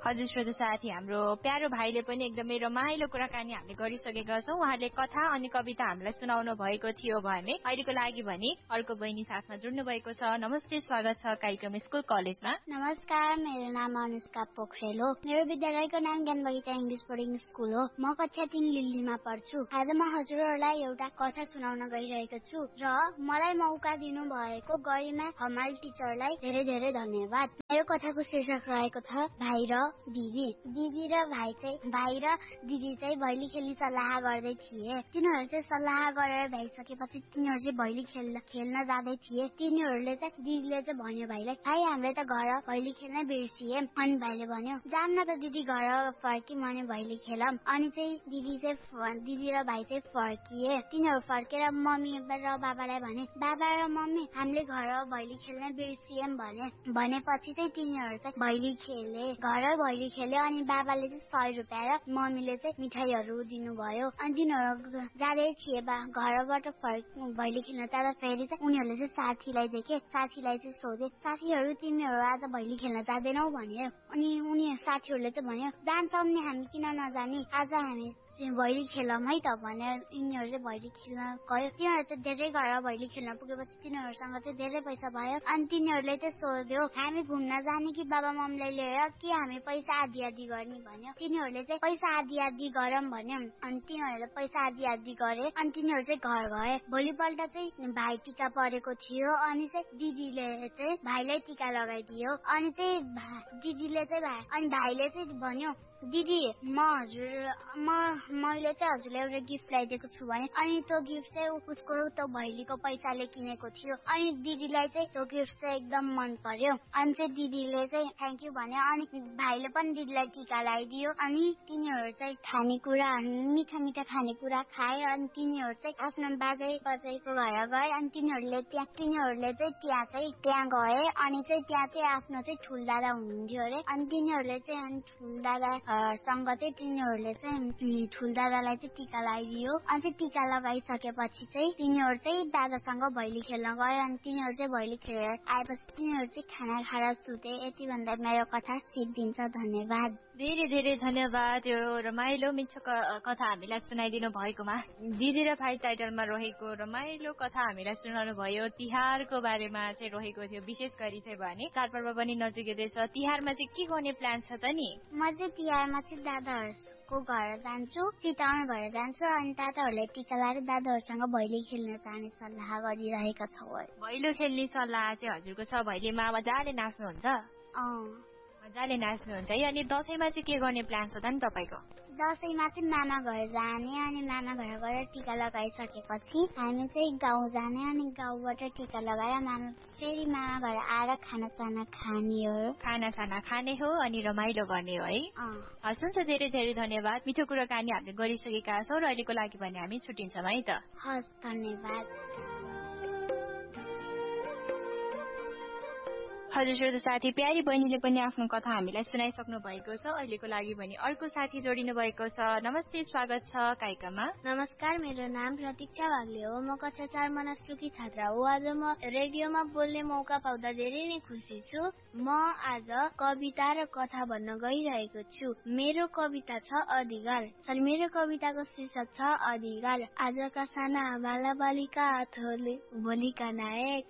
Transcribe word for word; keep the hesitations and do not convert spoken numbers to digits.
हजुर श्रोता साथी, हाम्रो प्यारो भाइले पनि एकदमै रमाइलो कुराकानी हामीले गरिसकेका छौँ। उहाँले कथा अनि कविता हामीलाई सुनाउनु भएको थियो भने अहिलेको लागि भने अर्को बहिनी साथमा जुड्नु भएको छ। नमस्ते, स्वागत छ कार्यक्रम स्कुल कलेजमा। नमस्कार, मेरो नाम अनुष्का पोखरेल हो। मेरो विद्यालयको नाम ज्ञान बगैँचा इङ्ग्लिस बोर्डिङ स्कुल हो। म कक्षा तीन लिलीमा पढ्छु। आज म हजुरहरूलाई एउटा कथा सुनाउन गइरहेको छु र मलाई मौका दिनु भएको गरिमा हमाल टिचरलाई धेरै धेरै धन्यवाद। मेरो कथाको शीर्षक रहेको छ भाइ र दिदी। दिदी र भाइ चाहिँ भाइ र दिदी चाहिँ भैली खेल्ने सल्लाह गर्दै थिए। तिनीहरू चाहिँ सल्लाह गरेर भ्याइसकेपछि तिनीहरू चाहिँ भैली खेल्न खेल्न जाँदै थिए। तिनीहरूले चाहिँ दिदीले चाहिँ भन्यो भाइलाई, भाइ हामीले त घर भैली खेल्न बिर्सिए। अनि भाइले भन्यो, जान्न त दिदी घर फर्की भने भैली खेलम। अनि चाहिँ दिदी चाहिँ दिदी र भाइ चाहिँ फर्किए। तिनीहरू फर्केर मम्मी र बाबालाई भने, बाबा र मम्मी हामीले घर भैली खेल्न बिर्सिएम भने भनेपछि चाहिँ तिनीहरू चाहिँ भैली खेले घर भैली खेल्यो। अनि बाबाले चाहिँ सय रुपियाँ र मम्मीले चाहिँ मिठाईहरू दिनुभयो। अनि तिनीहरू जाँदै थिए बा घरबाट फर्क भैली खेल्न जाँदा फेरि चाहिँ उनीहरूले चाहिँ साथीलाई देखे। साथीलाई चाहिँ सोधे, साथीहरू तिमीहरू आज भैली खेल्न जाँदैनौ भन्यो। अनि उनी साथीहरूले चाहिँ भन्यो, जान्छौँ नि हामी, किन नजाने, आज हामी भैली खेलौँ है त भनेर यिनीहरू चाहिँ भैली खेल्न गयो। तिनीहरू चाहिँ धेरै घर भैली खेल्न पुगेपछि तिनीहरूसँग चाहिँ धेरै पैसा भयो। अनि तिनीहरूले चाहिँ सोध्यो, हामी घुम्न जाने कि बाबा मम्मीले ल्यायो कि हामी पैसा आधी आधी गर्ने भन्यो। तिनीहरूले चाहिँ पैसा आधी आधी गरौँ भन्यो। अनि तिनीहरूले पैसा आधी आधी गरे। अनि तिनीहरू चाहिँ घर गए। भोलिपल्ट चाहिँ भाइ टिका परेको थियो। अनि चाहिँ दिदीले चाहिँ भाइलाई टिका लगाइदियो। अनि चाहिँ दिदीले चाहिँ भाइ अनि भाइले चाहिँ भन्यो, दिदी म हजुर म मैले चाहिँ हजुरलाई एउटा गिफ्ट ल्याइदिएको छु भने। अनि त्यो गिफ्ट चाहिँ उसको त्यो भैलीको पैसाले किनेको थियो। अनि दिदीलाई चाहिँ त्यो गिफ्ट चाहिँ एकदम मन पर्यो। अनि चाहिँ दिदीले चाहिँ थ्याङ्क यू भन्यो। अनि भाइले पनि दिदीलाई टिका लगाइदियो। अनि तिनीहरू चाहिँ खानेकुरा मिठा मिठा खानेकुरा खाए। अनि तिनीहरू चाहिँ आफ्नो बाजे बजैको घर गए। अनि तिनीहरूले त्यहाँ तिनीहरूले चाहिँ त्यहाँ चाहिँ त्यहाँ गए। अनि चाहिँ त्यहाँ चाहिँ आफ्नो चाहिँ ठुल दादा हुनुहुन्थ्यो अरे। अनि तिनीहरूले चाहिँ अनि ठुल दादा सँग चाहिँ तिनीहरूले चाहिँ ठुल दादालाई चाहिँ टिका लगाइदियो। अनि चाहिँ टिका लगाइसकेपछि चाहिँ तिनीहरू चाहिँ दादासँग भैली खेल्न गयो। अनि तिनीहरू चाहिँ भैली खेलेर आएपछि तिनीहरू चाहिँ खाना खाएर सुते। यति भन्दा मेरो कथा सिद्धिन्छ। धन्यवाद। धेरै धेरै धन्यवाद यो रमाइलो मिठो कथा हामीलाई सुनाइदिनु भएकोमा। दिदी र भाइ टाइटलमा रहेको रमाइलो कथा हामीलाई सुनाउनु भयो। तिहारको बारेमा चाहिँ रहेको थियो। विशेष गरी चाहिँ भने चाडपर्व पनि नजिकै छ। तिहारमा चाहिँ के गर्ने प्लान छ त नि? म चाहिँ तिहारमा चाहिँ दादाहरूको घर जान्छु, चिताउन भएर जान्छु। अनि दादाहरूले टिका लगाएर दादाहरूसँग भैली खेल्न जाने सल्लाह गरिरहेका छौँ। भैलो खेल्ने सल्लाह चाहिँ हजुरको छ। भैलीमा मजाले नाच्नुहुन्छ? अँ, मजाले नाच्नुहुन्छ है। अनि दसैँमा चाहिँ के गर्ने प्लान छ त नि तपाईँको? दसैँमा चाहिँ मामा घर जाने। अनि मामा घर गएर टिका लगाइसकेपछि हामी चाहिँ गाउँ जाने। अनि गाउँबाट टिका लगाएर मामा फेरि मामा घर आएर खानासाना खाने हो। खानासाना खाने हो अनि रमाइलो गर्ने हो है। हस्, हुन्छ, धेरै धेरै धन्यवाद। मिठो कुराकानी हामीले गरिसकेका छौँ र अहिलेको लागि भने हामी छुट्टिन्छौँ है त। हस्, धन्यवाद। हजुर श्रोता साथी, प्यारी बहिनीले पनि आफ्नो कथा हामीलाई सुनाइसक्नु भएको छ। अहिलेको लागि भने अर्को साथी जोडिनु भएको छ। नमस्ते, स्वागत छ कार्यक्रममा। नमस्कार, मेरो नाम प्रतीक्षा वाग्ले हो। म कक्षा चार मनस्टुकी छात्रा हो। आज म रेडियोमा बोल्ने मौका पाउँदा धेरै नै खुसी छु। म आज कविता र कथा भन्न गइरहेको छु। मेरो कविता छ अधिकार। सरी मेरो कविताको शीर्षक छ अधिकार। आजका साना बाला बालिकाहरूले भोलिका नायक